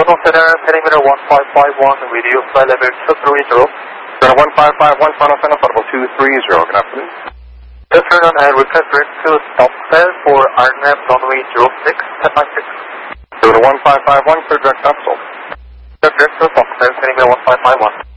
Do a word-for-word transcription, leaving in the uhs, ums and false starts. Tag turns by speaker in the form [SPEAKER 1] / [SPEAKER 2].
[SPEAKER 1] Toronto Center, perimeter one five five one, radio flight level two three zero.
[SPEAKER 2] Center one five five one, Toronto Center, Audible two three zero, good afternoon.
[SPEAKER 1] Good afternoon, and request direct to stop clear for R N A V runway zero six, ten nine six.
[SPEAKER 2] Center one five five one, clear direct stop, sold.
[SPEAKER 1] Good direct to stop clear, perimeter one five five one.